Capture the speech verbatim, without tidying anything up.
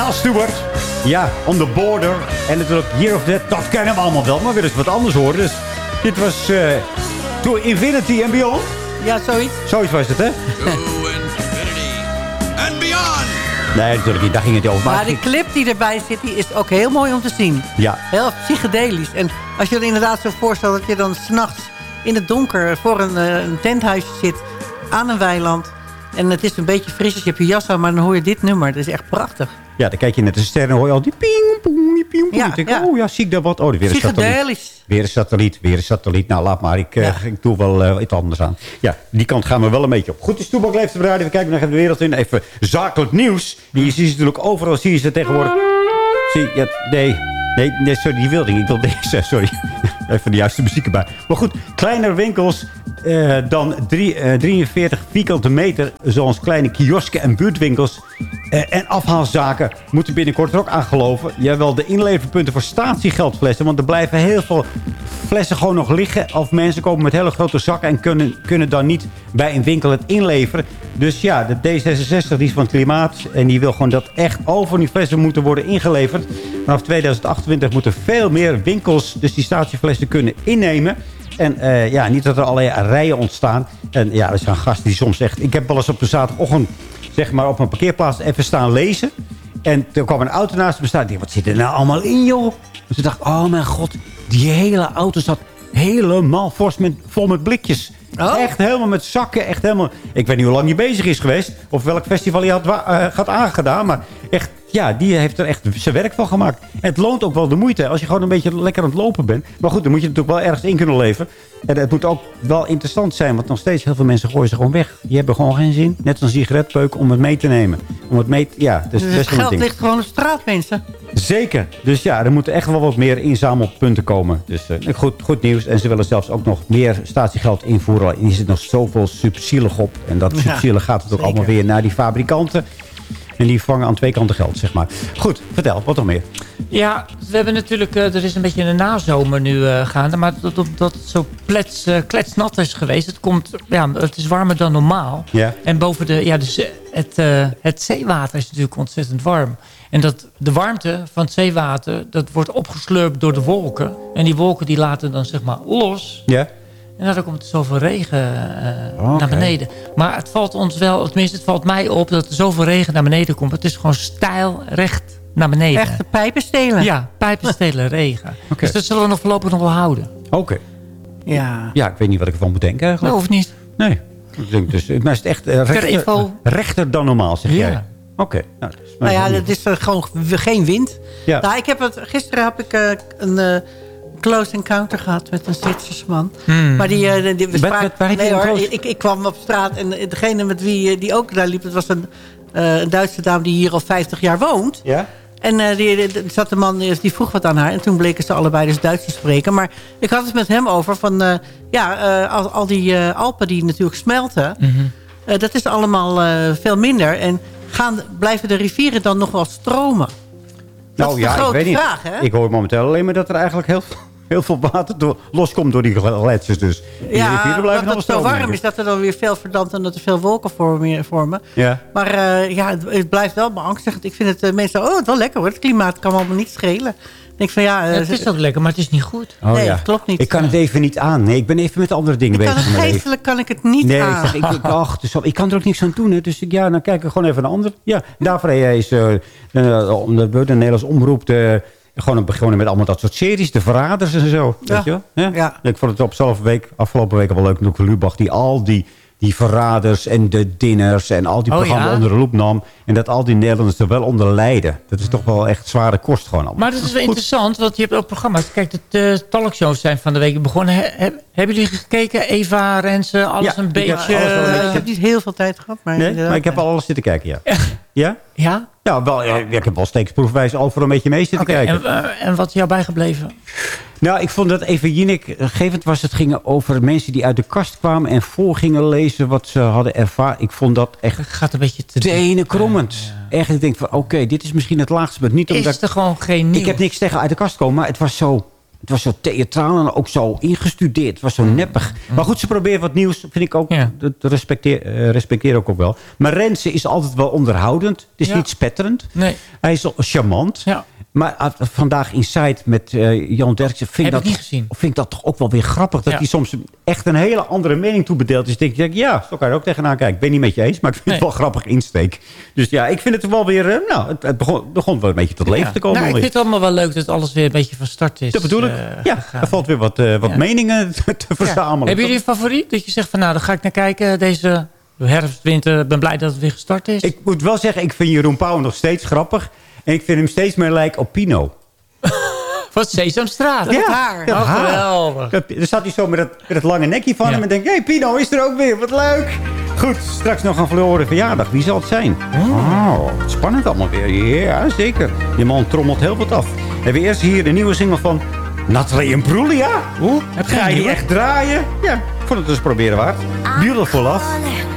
Al Stewart. Ja, On The Border. En natuurlijk Year of Death. Dat kennen we allemaal wel. Maar weer eens wat anders horen. Dus dit was uh, To Infinity and Beyond. Ja, zoiets. Zoiets was het, hè? To Infinity and Beyond. Nee, natuurlijk niet. Daar ging het over. Maar, maar de clip die erbij zit, die is ook heel mooi om te zien. Ja. Heel psychedelisch. En als je dan inderdaad zo voorstelt dat je dan 's nachts in het donker voor een, uh, een tenthuisje zit aan een weiland. En het is een beetje fris als je hebt je jas aan, maar dan hoor je dit nummer. Dat is echt prachtig. Ja, dan kijk je net de sterren en hoor je al die ping, pong, die ping, pong. Ja, ik denk, ja. oh ja, zie ik daar wat? Oh, weer een satelliet. Psychedelisch. Weer een satelliet, weer een satelliet. Nou, laat maar. Ik, uh, Ja. ik doe wel uh, iets anders aan. Ja, die kant gaan we wel een beetje op. Goed, de Toebak leeft op de radio. We kijken nog even de wereld in. Even zakelijk nieuws. En je ziet ze natuurlijk overal. Zie je ze tegenwoordig. Zie je, nee, nee, nee, sorry, die wilde ik. Ik wil deze, sorry. Even de juiste muziek erbij. Maar goed, kleinere winkels uh, dan drie, uh, drieënveertig vierkante meter. Zoals kleine kiosken en buurtwinkels. Uh, en afhaalzaken moeten binnenkort er ook aan geloven. Jawel, de inleverpunten voor statiegeldflessen. Want er blijven heel veel flessen gewoon nog liggen. Of mensen komen met hele grote zakken en kunnen, kunnen dan niet bij een winkel het inleveren. Dus ja, de D zesenzestig die is van het klimaat. En die wil gewoon dat echt over die flessen moeten worden ingeleverd. Vanaf tweeduizend achtentwintig moeten veel meer winkels dus die statieflessen kunnen innemen. En uh, ja, niet dat er allerlei rijen ontstaan. En ja, er zijn gasten die soms echt... Ik heb wel eens op de zaterdagochtend, zeg maar, op een parkeerplaats even staan lezen. En toen kwam een auto naast me staan. Ik dacht, wat zit er nou allemaal in, joh? Dus toen dacht ik, oh mijn god, die hele auto zat helemaal met, vol met blikjes. Oh. Echt helemaal met zakken. Echt helemaal... Ik weet niet hoe lang hij bezig is geweest. Of welk festival hij had uh, gaat aangedaan. Maar echt, ja, die heeft er echt zijn werk van gemaakt. En het loont ook wel de moeite. Als je gewoon een beetje lekker aan het lopen bent. Maar goed, dan moet je natuurlijk wel ergens in kunnen leven. En het moet ook wel interessant zijn. Want nog steeds heel veel mensen gooien ze gewoon weg. Die hebben gewoon geen zin. Net als een sigaretpeuk om het mee te nemen. Om het mee te, ja, dus dus het geld ligt gewoon op straat, mensen. Zeker. Dus ja, er moeten echt wel wat meer inzamelpunten komen. Dus uh, goed, goed nieuws. En ze willen zelfs ook nog meer statiegeld invoeren. En hier zit nog zoveel subsidielig op. En dat subsidielig gaat het ook allemaal weer naar die fabrikanten. En die vangen aan twee kanten geld, zeg maar. Goed, vertel, wat nog meer? Ja, we hebben natuurlijk... Uh, er is een beetje een nazomer nu uh, gaande. Maar dat, dat, dat het zo plets, uh, kletsnat is geweest. Het, komt, ja, het is warmer dan normaal. Ja. En boven de... Ja, dus het, uh, het zeewater is natuurlijk ontzettend warm. En dat, de warmte van het zeewater... dat wordt opgeslurpt door de wolken. En die wolken die laten dan zeg maar los... Ja. En dan komt er zoveel regen uh, okay. naar beneden. Maar het valt ons wel, tenminste het valt mij op... dat er zoveel regen naar beneden komt. Het is gewoon stijl recht naar beneden. Echte pijpen stelen. Ja, pijpen stelen regen. Okay. Dus dat zullen we nog voorlopig nog wel houden. Oké. Okay. Ja. Ja, ik weet niet wat ik ervan moet denken eigenlijk. Dat hoeft niet. Nee. Ik denk dus, maar is het echt uh, rechter, rechter dan normaal, zeg ja. jij? Oké. Okay. Nou, nou ja, het is uh, gewoon geen wind. Ja. Nou, ik heb het, gisteren heb ik uh, een... Uh, close encounter gehad met een Zwitserse man. Hmm. Maar die, uh, die we spraken, waar, waar nee hoor, ik, ik kwam op straat en degene met wie die ook daar liep, het was een, uh, een Duitse dame die hier al vijftig jaar woont. Ja? En uh, die, die, zat de man, die vroeg wat aan haar. En toen bleken ze allebei dus Duits te spreken. Maar ik had het met hem over van... Uh, ja, uh, al, al die uh, Alpen die natuurlijk smelten... Mm-hmm. uh, dat is allemaal uh, veel minder. En gaan, blijven de rivieren dan nog wel stromen? Dat nou is de ja, grote ik weet niet. vraag, hè? Ik hoor momenteel alleen maar dat er eigenlijk heel, heel veel water door, loskomt door die gletsjers. Dus die ja, rivieren blijven dat nog het zo stromen. warm is dat er dan weer veel verdampt... en dat er veel wolken vormen. Ja. Maar uh, ja, het, het blijft wel beangstigend. Ik vind het uh, mensen... Oh, het is wel lekker hoor. Het klimaat kan me allemaal niet schelen. Ik denk van, ja, uh, ja, het is ook lekker, maar het is niet goed. Oh, nee, ja. dat klopt niet. Ik kan het even niet aan. Nee, ik ben even met andere dingen ik bezig. Kan het geestelijk kan ik het niet nee, aan. Nee, ik, ik, ach, dus, ik kan er ook niks aan doen. Hè. Dus ja, dan kijken we gewoon even naar ander. Ja, daarvoor is uh, de, de, de, de Nederlands omroep... De, gewoon begonnen met allemaal dat soort series. De Verraders en zo. Ja. Weet je wel? Ja? Ja. Ik vond het op zelf week, afgelopen week wel leuk. Noeke Lubach die al die... die verraders en de dinners en al die oh, programma's ja? onder de loep nam. En dat al die Nederlanders er wel onder lijden. Dat is toch wel echt zware kost gewoon allemaal. Maar dat is wel interessant, want je hebt ook programma's. Kijk, de uh, talkshows zijn van de week begonnen. He, he, hebben jullie gekeken? Eva, Rensen, alles ja, een beetje... alles wel een beetje. Uh, ik heb niet heel veel tijd gehad. Maar, nee, maar ik heb al alles zitten kijken, ja. Ja? Ja? Ja, wel, ja, ik heb wel steeksproefwijs overal een beetje mee zitten okay, kijken. En, uh, en wat is jou bijgebleven? Nou, ik vond dat Eva Jinek, gevend was, het ging over mensen die uit de kast kwamen en voor gingen lezen wat ze hadden ervaren. Ik vond dat echt Het gaat een beetje te tenenkrommend. Ja. Echt, ik denk van, oké, okay, dit is misschien het laagste punt. Niet omdat is er gewoon geen nieuws? Ik heb niks tegen uit de kast komen, maar het was zo Het was zo theatraal en ook zo ingestudeerd. Het was zo neppig. Maar goed, ze proberen wat nieuws. Vind ik ook. Ja. Dat respecteer, uh, respecteer ook, ook wel. Maar Renze is altijd wel onderhoudend. Het is Ja. niet spetterend. Nee. Hij is charmant. Ja. Maar uh, vandaag Inside met uh, Jan Derksen... Vind, Heb dat, ik niet gezien. vind ik dat toch ook wel weer grappig. Dat Ja. hij soms echt een hele andere mening toebedeelt. Dus denk ik, ja, zo kan je er ook tegenaan kijken. Ik ben niet met je eens, maar ik vind Nee. het wel grappig insteek. Dus ja, ik vind het wel weer... Uh, nou, het, het begon, begon wel een beetje tot leven Ja. te komen. Nou, ik alweer. vind het allemaal wel leuk dat alles weer een beetje van start is. Dat bedoel ik. uh, ja, gegaan. er valt weer wat, uh, wat Ja. meningen te, te verzamelen. Hebben jullie een favoriet? Dat je zegt van nou, daar ga ik naar kijken. Deze herfst, winter, ik ben blij dat het weer gestart is. Ik moet wel zeggen, ik vind Jeroen Pauw nog steeds grappig. En ik vind hem steeds meer lijken op Pino. Wat Sesamstraat. Dat haar. dat Oh, haar. geweldig. Dat- Dan staat hij zo met het, met het lange nekje van Ja. hem en denkt... Hé, hey, Pino is er ook weer, wat leuk. Goed, straks nog een verloren verjaardag. Wie zal het zijn? Oh, spannend allemaal weer. Ja, zeker. Die man trommelt heel wat af. Hebben we eerst hier de nieuwe single van Natalie Imbruglia. Oeh, Heb je ga een je die nieuwe? echt draaien? Ja, ik vond het dus proberen waard. Beautiful Love.